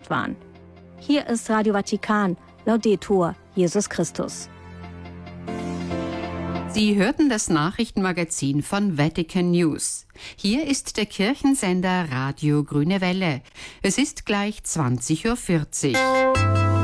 beteiligt waren. Hier ist Radio Vatikan, Laudetur Jesus Christus. Sie hörten das Nachrichtenmagazin von Vatican News. Hier ist der Kirchensender Radio Grüne Welle. Es ist gleich 20:40 Uhr.